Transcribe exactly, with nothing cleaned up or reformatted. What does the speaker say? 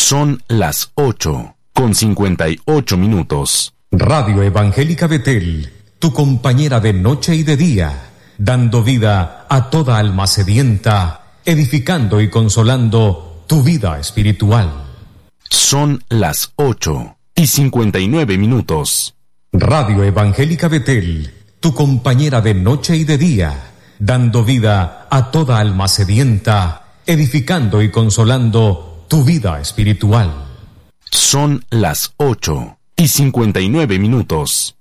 Son las ocho, con cincuenta y ocho minutos. Radio Evangélica Betel, tu compañera de noche y de día, dando vida a toda alma sedienta, edificando y consolando tu vida espiritual. Son las ocho y cincuenta y nueve minutos. Radio Evangélica Betel, tu compañera de noche y de día, dando vida a toda alma sedienta, edificando y consolando tu vida espiritual. Son las ocho y cincuenta y nueve minutos.